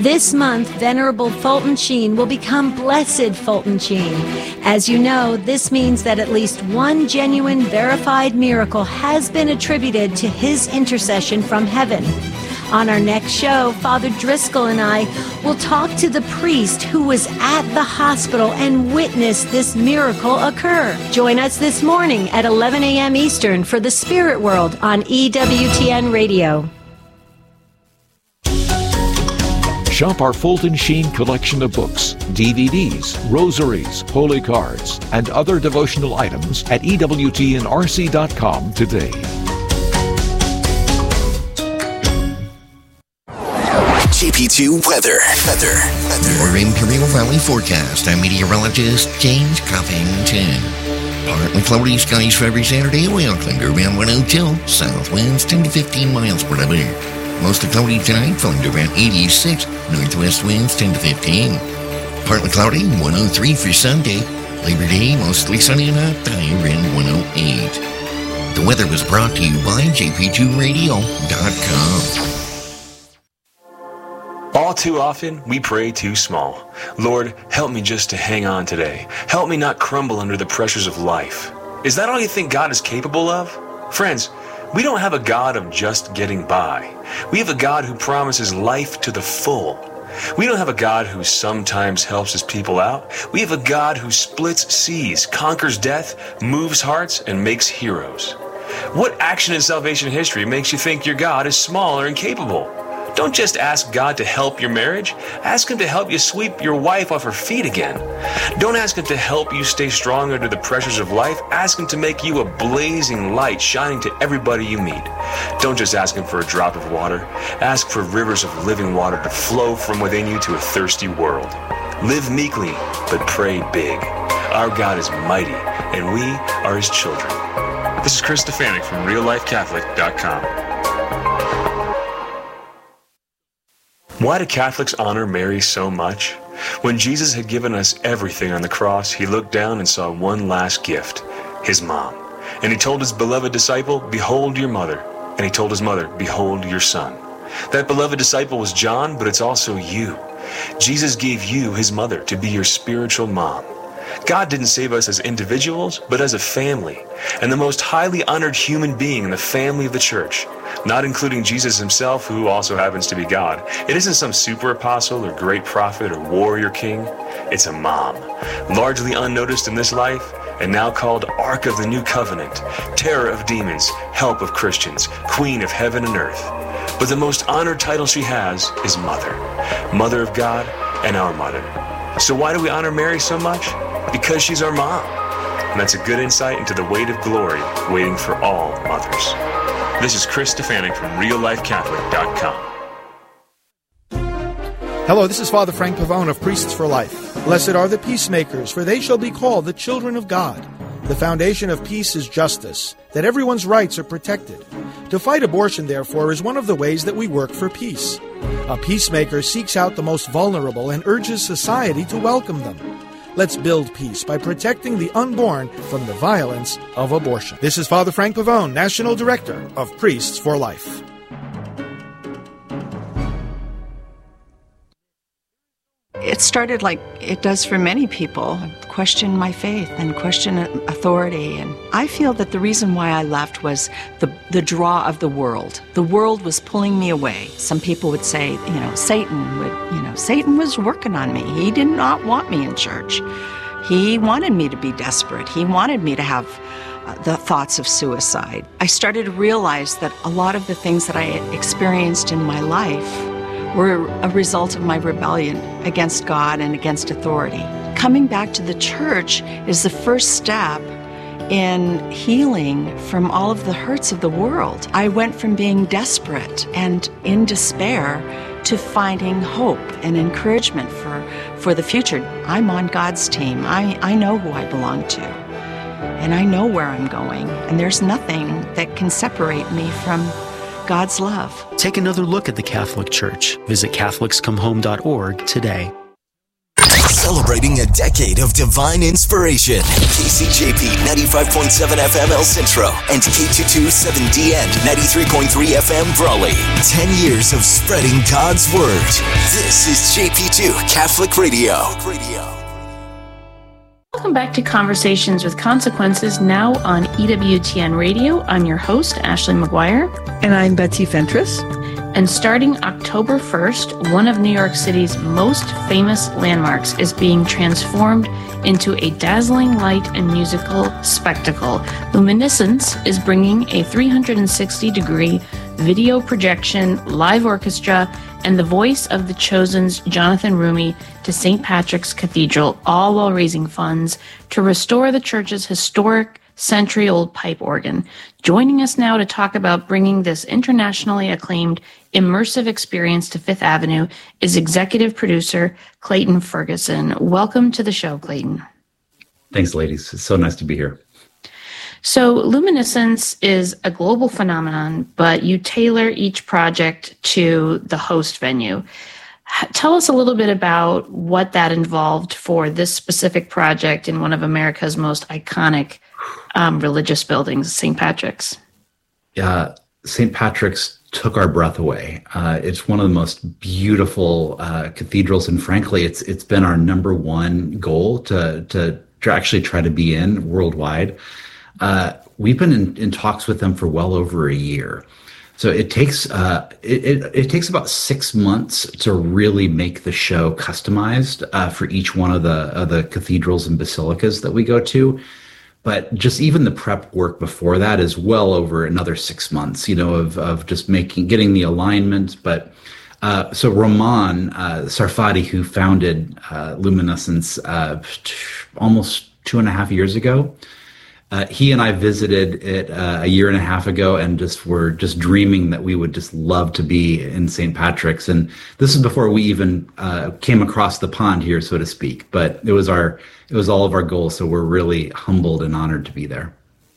This month, Venerable Fulton Sheen will become Blessed Fulton Sheen. As you know, this means that at least one genuine, verified miracle has been attributed to his intercession from heaven. On our next show, Father Driscoll and I will talk to the priest who was at the hospital and witnessed this miracle occur. Join us this morning at 11 a.m. Eastern for The Spirit World on EWTN Radio. Shop our Fulton Sheen collection of books, DVDs, rosaries, holy cards, and other devotional items at EWTNRC.com today. JP2 Weather. Your Imperial Valley forecast. I'm meteorologist James Covington. Partly cloudy skies for every Saturday. Wind around 102. South winds 10 to 15 miles per hour. Mostly cloudy tonight, falling to around 86. Northwest winds 10 to 15. Partly cloudy, 103 for Sunday. Labor Day, mostly sunny and hot, higher in 108. The weather was brought to you by jp2radio.com. All too often, we pray too small. Lord, help me just to hang on today. Help me not crumble under the pressures of life. Is that all you think God is capable of? Friends, we don't have a God of just getting by. We have a God who promises life to the full. We don't have a God who sometimes helps his people out. We have a God who splits seas, conquers death, moves hearts, and makes heroes. What action in salvation history makes you think your God is small or incapable? Don't just ask God to help your marriage. Ask him to help you sweep your wife off her feet again. Don't ask him to help you stay strong under the pressures of life. Ask him to make you a blazing light shining to everybody you meet. Don't just ask him for a drop of water. Ask for rivers of living water to flow from within you to a thirsty world. Live meekly, but pray big. Our God is mighty, and we are his children. This is Chris Stefanik from RealLifeCatholic.com. Why do Catholics honor Mary so much? When Jesus had given us everything on the cross, he looked down and saw one last gift, his mom. And he told his beloved disciple, "Behold your mother." And he told his mother, "Behold your son." That beloved disciple was John, but it's also you. Jesus gave you his mother to be your spiritual mom. God didn't save us as individuals, but as a family, and the most highly honored human being in the family of the church, not including Jesus himself, who also happens to be God. It isn't some super apostle or great prophet or warrior king. It's a mom, largely unnoticed in this life, and now called Ark of the New Covenant, terror of demons, help of Christians, queen of heaven and earth. But the most honored title she has is Mother, Mother of God and our Mother. So why do we honor Mary so much? Because she's our mom. And that's a good insight into the weight of glory waiting for all mothers. This is Chris Stefanik from RealLifeCatholic.com. Hello, this is Father Frank Pavone of Priests for Life. Blessed are the peacemakers, for they shall be called the children of God. The foundation of peace is justice, that everyone's rights are protected. To fight abortion, therefore, is one of the ways that we work for peace. A peacemaker seeks out the most vulnerable and urges society to welcome them. Let's build peace by protecting the unborn from the violence of abortion. This is Father Frank Pavone, National Director of Priests for Life. It started like it does for many people, question my faith and question authority. And I feel that the reason why I left was the draw of the world. The world was pulling me away. Some people would say, Satan was working on me. He did not want me in church. He wanted me to be desperate. He wanted me to have the thoughts of suicide. I started to realize that a lot of the things that I had experienced in my life were a result of my rebellion against God and against authority. Coming back to the church is the first step in healing from all of the hurts of the world. I went from being desperate and in despair to finding hope and encouragement for the future. I'm on God's team. I know who I belong to, and I know where I'm going, and there's nothing that can separate me from God's love. Take another look at the Catholic Church. Visit CatholicsComeHome.org today. Celebrating a decade of divine inspiration. KCJP 95.7 FM El Centro and K227DN 93.3 FM Brawley. 10 years of spreading God's Word. This is JP2 Catholic Radio. Welcome back to Conversations with Consequences, now on EWTN Radio. I'm your host, Ashley McGuire. And I'm Betsy Fentress. And starting October 1st, one of New York City's most famous landmarks is being transformed into a dazzling light and musical spectacle. Luminescence is bringing a 360-degree video projection, live orchestra, and the voice of the Chosen's Jonathan Rumi to St. Patrick's Cathedral, all while raising funds to restore the church's historic century-old pipe organ. Joining us now to talk about bringing this internationally acclaimed immersive experience to Fifth Avenue is executive producer Clayton Ferguson. Welcome to the show, Clayton. Thanks, ladies. It's so nice to be here. So Luminescence is a global phenomenon, but you tailor each project to the host venue. Tell us a little bit about what that involved for this specific project in one of America's most iconic religious buildings, St. Patrick's. St. Patrick's took our breath away. It's one of the most beautiful cathedrals, and frankly, it's been our number one goal to actually try to be in worldwide. We've been in talks with them for well over a year. So it takes it takes about 6 months to really make the show customized for each one of the cathedrals and basilicas that we go to. But just even the prep work before that is well over another 6 months, of just getting the alignment. But so Roman Sarfati, who founded Luminescence almost 2.5 years ago, he and I visited it a year and a half ago, and were dreaming that we would just love to be in St. Patrick's. And this is before we even came across the pond here, so to speak. But it was all of our goals. So we're really humbled and honored to be there.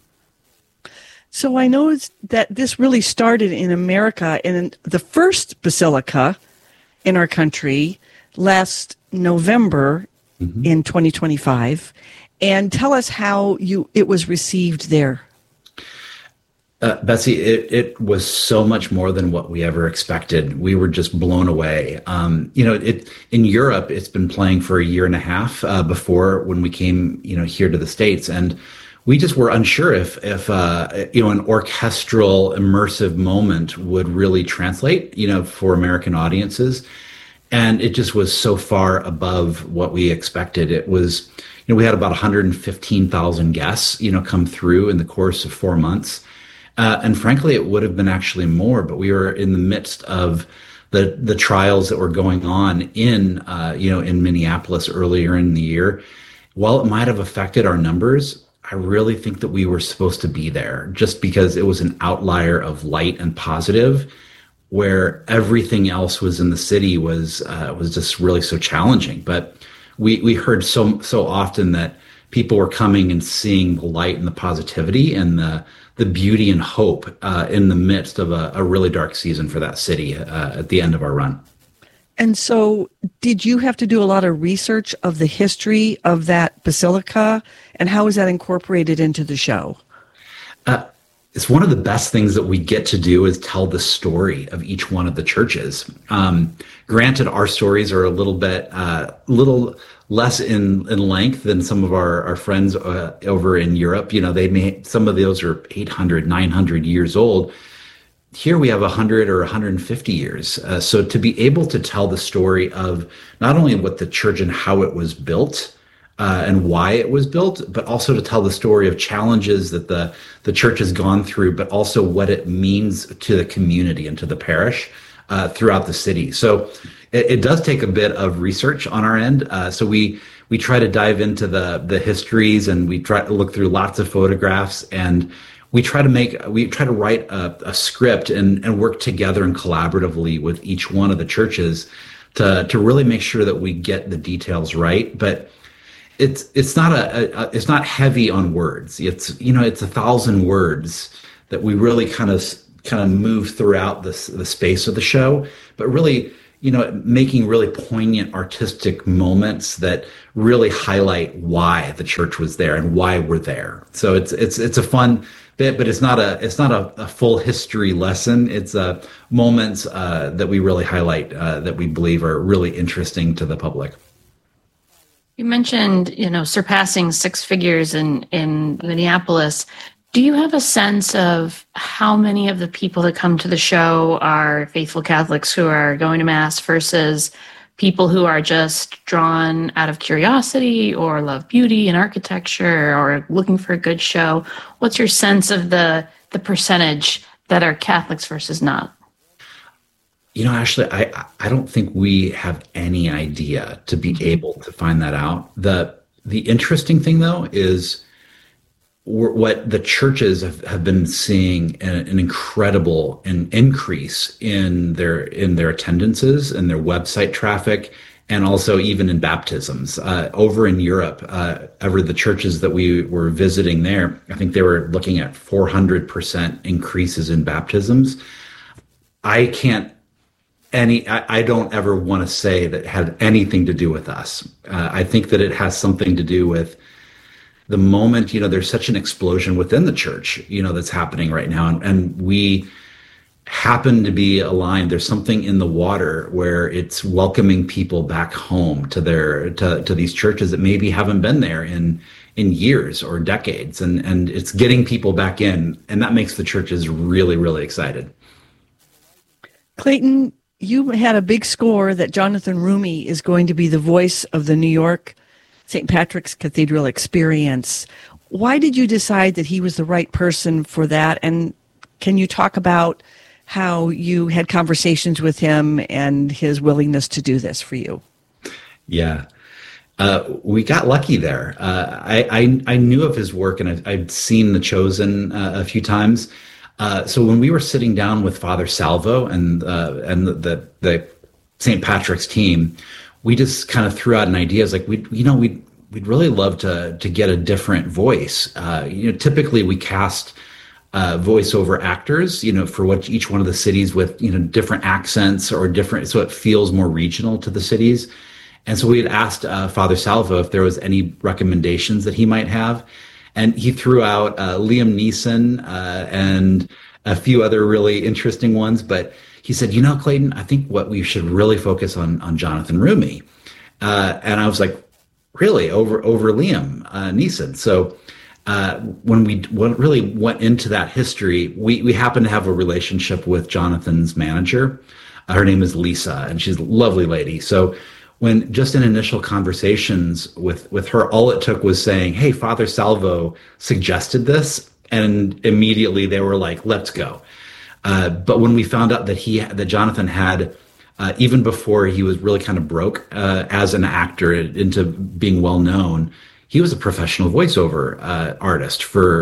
So I know that this really started in America, in the first basilica in our country last November in 2025. And tell us how it was received there. Betsy, it was so much more than what we ever expected. We were just blown away. In Europe, it's been playing for a year and a half before when we came, here to the States, and we just were unsure if an orchestral immersive moment would really translate, for American audiences. And it just was so far above what we expected. It was, we had about 115,000 guests, come through in the course of 4 months. And frankly, it would have been actually more, but we were in the midst of the trials that were going on in Minneapolis earlier in the year. While it might have affected our numbers, I really think that we were supposed to be there just because it was an outlier of light and positive, where everything else was in the city was just really so challenging. But we heard so often that people were coming and seeing the light and the positivity and the beauty and hope in the midst of a really dark season for that city at the end of our run. And so did you have to do a lot of research of the history of that basilica, and how is that incorporated into the show? It's one of the best things that we get to do is tell the story of each one of the churches. Granted, our stories are a little less in length than some of our friends over in Europe. Some of those are 800, 900 years old. Here we have 100 or 150 years. So to be able to tell the story of not only what the church and how it was built, and why it was built, but also to tell the story of challenges that the church has gone through, but also what it means to the community and to the parish throughout the city. So it does take a bit of research on our end. So we try to dive into the histories, and we try to look through lots of photographs, and we try to write a script and work together and collaboratively with each one of the churches to really make sure that we get the details right. But it's not heavy on words. It's 1,000 words that we really kind of move throughout the space of the show. But really, making really poignant artistic moments that really highlight why the church was there and why we're there. So it's a fun bit, but it's not a full history lesson. It's moments that we really highlight that we believe are really interesting to the public. You mentioned, surpassing six figures in Minneapolis. Do you have a sense of how many of the people that come to the show are faithful Catholics who are going to Mass versus people who are just drawn out of curiosity or love beauty and architecture or looking for a good show? What's your sense of the percentage that are Catholics versus not? Ashley, I don't think we have any idea to be able to find that out. The interesting thing, though, is what the churches have been seeing an incredible increase in their attendances and their website traffic, and also even in baptisms. Over in Europe, the churches that we were visiting there, I think they were looking at 400% increases in baptisms. I don't ever want to say that it had anything to do with us. I think that it has something to do with the moment, there's such an explosion within the church, that's happening right now. And we happen to be aligned. There's something in the water where it's welcoming people back home to these churches that maybe haven't been there in years or decades. And it's getting people back in. And that makes the churches really, really excited. Clayton, you had a big score that Jonathan Roumie is going to be the voice of the New York St. Patrick's Cathedral experience. Why did you decide that he was the right person for that? And can you talk about how you had conversations with him and his willingness to do this for you? Yeah. We got lucky there. I knew of his work, and I'd seen The Chosen a few times. So when we were sitting down with Father Salvo and the St. Patrick's team, we just kind of threw out an idea. It's like we'd really love to get a different voice. Typically we cast voiceover actors, for each one of the cities with different accents or different, so it feels more regional to the cities. And so we had asked Father Salvo if there was any recommendations that he might have, and he threw out Liam Neeson and a few other really interesting ones, but he said, Clayton, I think what we should really focus on Jonathan Roumie. And I was like, really, over Liam Neeson? So when we really went into that history, we happened to have a relationship with Jonathan's manager. Her name is Lisa, and she's a lovely lady. So when just in initial conversations with her, all it took was saying, hey, Father Salvo suggested this, and immediately they were like, let's go. But when we found out that Jonathan had, even before he was really kind of broke as an actor into being well known, he was a professional voiceover artist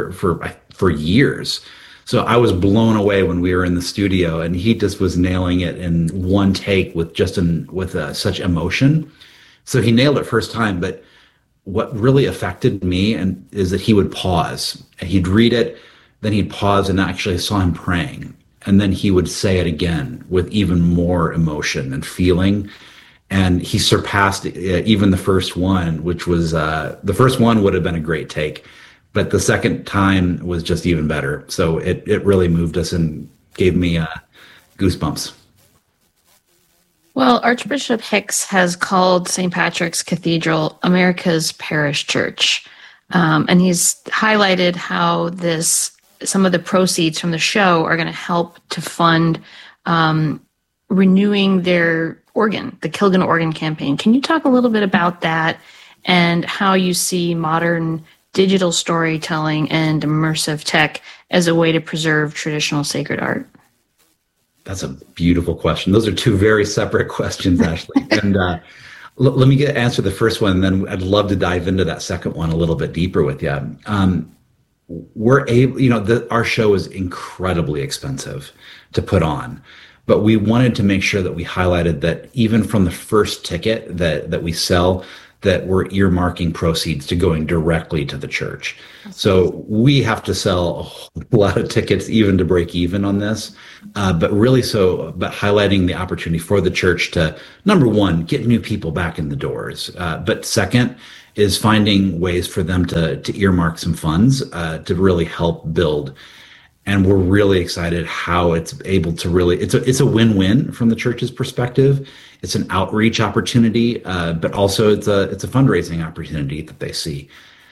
for years. So I was blown away when we were in the studio, and he just was nailing it in one take with such emotion. So he nailed it first time. But what really affected me is that he would pause. He'd read it, then he'd pause, and actually I saw him praying. And then he would say it again with even more emotion and feeling. And he surpassed even the first one, which was the first one would have been a great take, but the second time was just even better. So it really moved us and gave me goosebumps. Well, Archbishop Hicks has called St. Patrick's Cathedral America's parish church. And he's highlighted how some of the proceeds from the show are going to help to fund renewing their organ, the Kilgan Organ Campaign. Can you talk a little bit about that and how you see modern digital storytelling and immersive tech as a way to preserve traditional sacred art? That's a beautiful question. Those are two very separate questions, Ashley. And let me answer the first one, and then I'd love to dive into that second one a little bit deeper with you. We're able, our show is incredibly expensive to put on, but we wanted to make sure that we highlighted that even from the first ticket that we sell, that we're earmarking proceeds to going directly to the church. So we have to sell a whole lot of tickets even to break even on this. but highlighting the opportunity for the church to, number one, get new people back in the doors. But second is finding ways for them to earmark some funds to really help build. And we're really excited how it's able to really, it's a win-win from the church's perspective. It's an outreach opportunity, but also it's a fundraising opportunity that they see.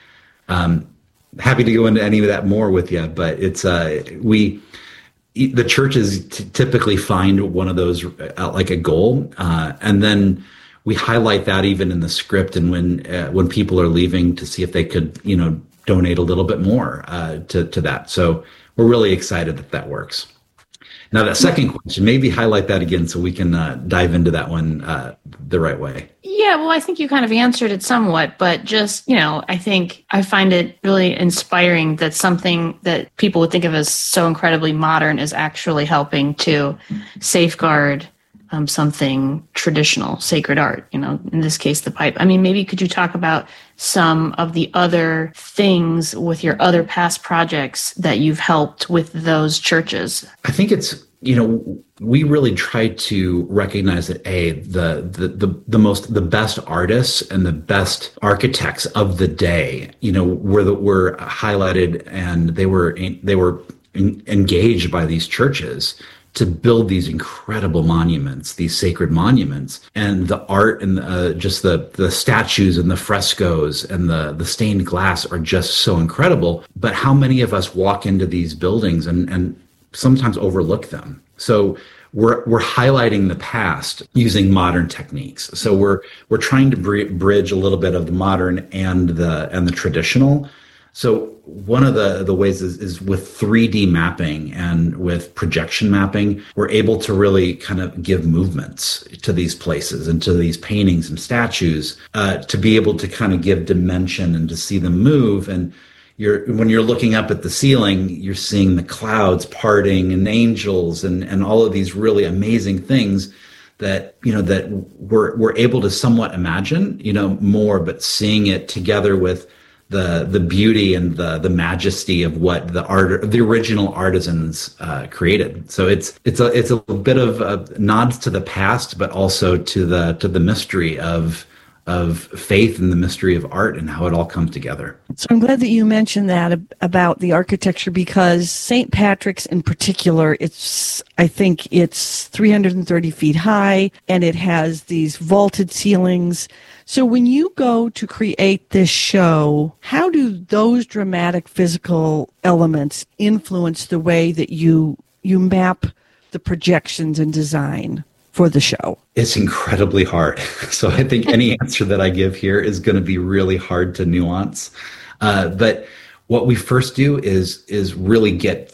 Happy to go into any of that more with you, but it's the churches typically find one of those like a goal, and then we highlight that even in the script, and when people are leaving to see if they could donate a little bit more to that. So we're really excited that works. Now, that second question, maybe highlight that again so we can dive into that one the right way. Yeah, well, I think you kind of answered it somewhat, but just, I think I find it really inspiring that something that people would think of as so incredibly modern is actually helping to safeguard something traditional, sacred art, in this case, the pipe. I mean, maybe could you talk about some of the other things with your other past projects that you've helped with those churches? I think it's, we really try to recognize that the best artists and the best architects of the day, were highlighted, and they were engaged by these churches to build these incredible monuments, these sacred monuments, and the art and just the statues and the frescoes and the stained glass are just so incredible. But how many of us walk into these buildings and sometimes overlook them? So we're highlighting the past using modern techniques. So we're trying to bridge a little bit of the modern and the traditional. So one of the ways is with 3D mapping and with projection mapping, we're able to really kind of give movements to these places and to these paintings and statues to be able to kind of give dimension and to see them move. And when you're looking up at the ceiling, you're seeing the clouds parting and angels and all of these really amazing things that that we're able to somewhat imagine more, but seeing it together with the beauty and the majesty of what the original artisans created. So it's a bit of nods to the past, but also to the mystery of faith and the mystery of art and how it all comes together. So I'm glad that you mentioned that about the architecture, because St. Patrick's in particular, I think it's 330 feet high and it has these vaulted ceilings. So when you go to create this show, how do those dramatic physical elements influence the way that you map the projections and design for the show? It's incredibly hard. So I think any answer that I give here is going to be really hard to nuance. But what we first do is really get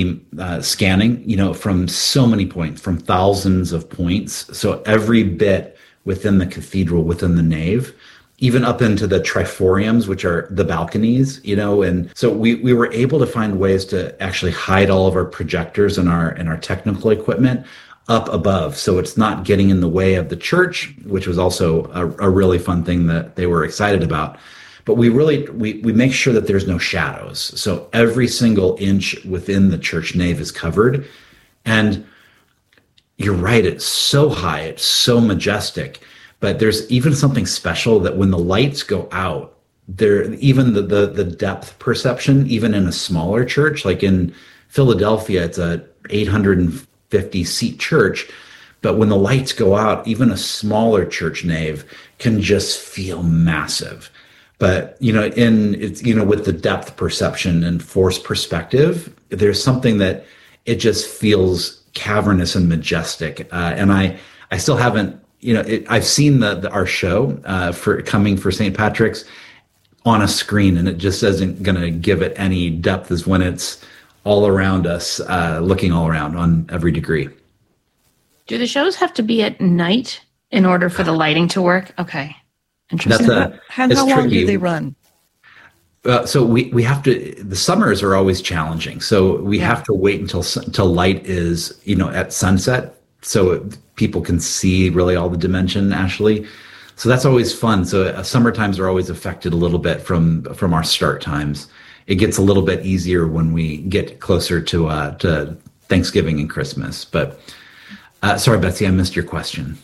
3D scanning, from so many points, from thousands of points. So every bit within the cathedral, within the nave, even up into the triforiums, which are the balconies, and so we were able to find ways to actually hide all of our projectors and our technical equipment up above, so it's not getting in the way of the church, which was also a really fun thing that they were excited about. But we make sure that there's no shadows, so every single inch within the church nave is covered. And you're right, it's so high, it's so majestic, but there's even something special that when the lights go out, even the depth perception, even in a smaller church, like in Philadelphia, it's a 850 seat church, but when the lights go out, even a smaller church nave can just feel massive. But with the depth perception and force perspective, there's something that it just feels cavernous and majestic. And I still haven't, I've seen our show for St. Patrick's on a screen, and it just isn't going to give it any depth as when it's all around us, looking all around on every degree. Do the shows have to be at night in order for the lighting to work? Okay. Interesting. How long do they run? So we have to, the summers are always challenging. So we have to wait until light is, at sunset, so people can see really all the dimension, Ashley. So that's always fun. So summer times are always affected a little bit from our start times. It gets a little bit easier when we get closer to Thanksgiving and Christmas. But sorry, Betsy, I missed your question.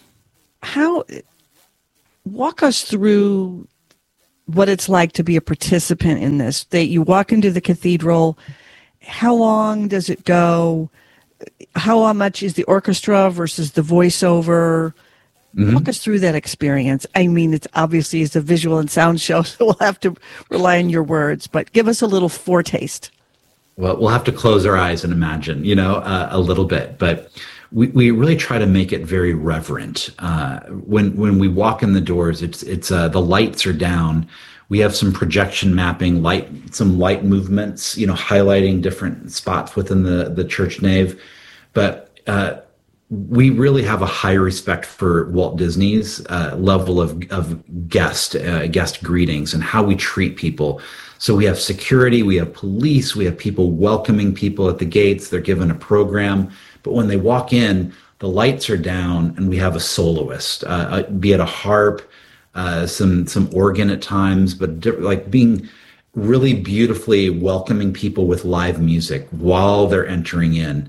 Walk us through what it's like to be a participant in this. That you walk into the cathedral. How long does it go? How much is the orchestra versus the voiceover? Mm-hmm. Walk us through that experience. I mean, it's obviously a visual and sound show, so we'll have to rely on your words, but give us a little foretaste. Well, we'll have to close our eyes and imagine, a little bit, but we really try to make it very reverent. When we walk in the doors, it's the lights are down. We have some projection mapping, some light movements, highlighting different spots within the church nave. But we really have a high respect for Walt Disney's level of guest greetings and how we treat people. So we have security, we have police, we have people welcoming people at the gates. They're given a program. But when they walk in, the lights are down and we have a soloist, be it a harp, some organ at times, but like being really beautifully welcoming people with live music while they're entering in.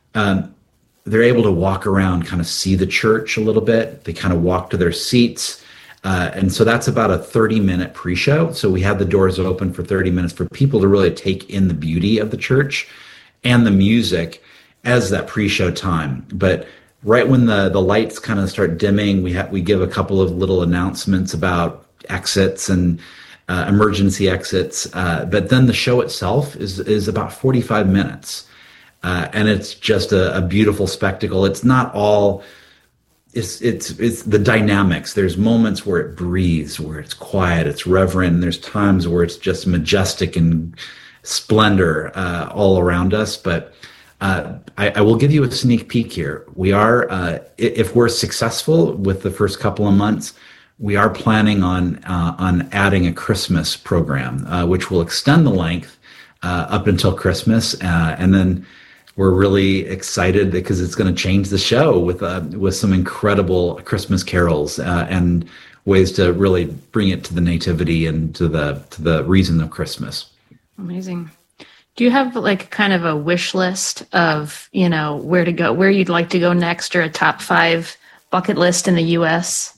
They're able to walk around, kind of see the church a little bit. They kind of walk to their seats. And so that's about a 30-minute pre-show. So we have the doors open for 30 minutes for people to really take in the beauty of the church and the music as that pre-show time. But right when the lights kind of start dimming, we give a couple of little announcements about exits and emergency exits. But then the show itself is about 45 minutes. And it's just a beautiful spectacle. It's not all, it's the dynamics. There's moments where it breathes, where it's quiet, it's reverent. And there's times where it's just majestic and splendor all around us. But I will give you a sneak peek here. We are, if we're successful with the first couple of months, we are planning on adding a Christmas program, which will extend the length up until Christmas, and then we're really excited because it's going to change the show with some incredible Christmas carols and ways to really bring it to the nativity and to the reason of Christmas. Amazing. Do you have like kind of a wish list of, where to go, where you'd like to go next, or a top 5 bucket list in the U.S.?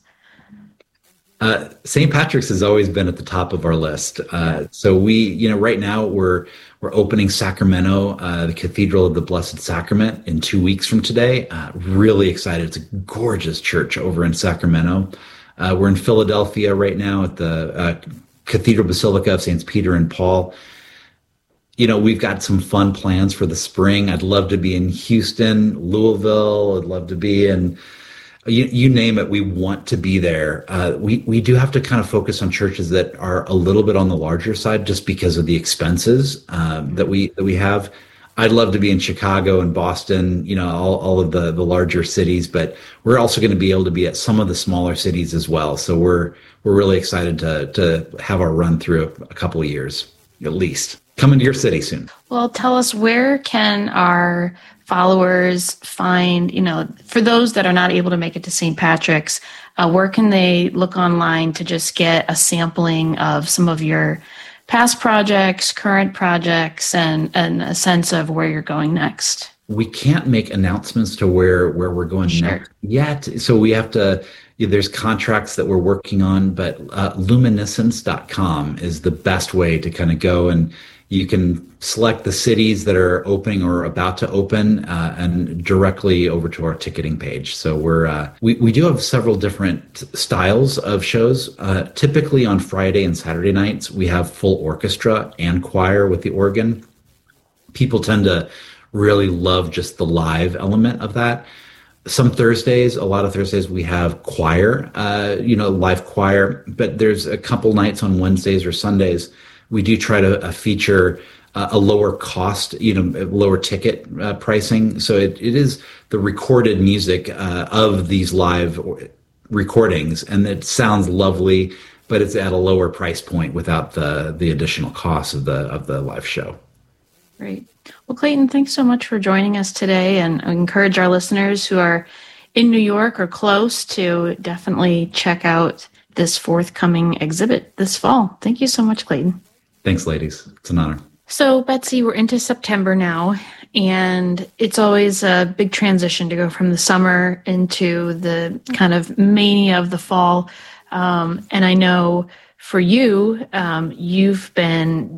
St. Patrick's has always been at the top of our list. So we, right now we're opening Sacramento, the Cathedral of the Blessed Sacrament, in 2 weeks from today. Really excited. It's a gorgeous church over in Sacramento. We're in Philadelphia right now at the Cathedral Basilica of Saints Peter and Paul. We've got some fun plans for the spring. I'd love to be in Houston, Louisville. I'd love to be in, you name it. We want to be there. We do have to kind of focus on churches that are a little bit on the larger side, just because of the expenses that we have. I'd love to be in Chicago and Boston, all of the larger cities, but we're also going to be able to be at some of the smaller cities as well. So we're really excited to have our run through a couple of years, at least. Coming to your city soon. Well, tell us, where can our followers find, for those that are not able to make it to St. Patrick's, where can they look online to just get a sampling of some of your past projects, current projects, and a sense of where you're going next? We can't make announcements to where we're going next yet. So we have to, there's contracts that we're working on, but luminescence.com is the best way to kind of go, and you can select the cities that are opening or about to open and directly over to our ticketing page. So we do have several different styles of shows. Typically on Friday and Saturday nights, we have full orchestra and choir with the organ. People tend to really love just the live element of that. Some Thursdays, a lot of Thursdays, we have choir, live choir, but there's a couple nights on Wednesdays or Sundays we do try to feature a lower cost, lower ticket pricing. So it is the recorded music of these live recordings, and it sounds lovely, but it's at a lower price point without the additional cost of the live show. Great. Well, Clayton, thanks so much for joining us today, and I encourage our listeners who are in New York or close to definitely check out this forthcoming exhibit this fall. Thank you so much, Clayton. Thanks, ladies. It's an honor. So, Betsy, we're into September now, and it's always a big transition to go from the summer into the kind of mania of the fall. And I know for you, you've been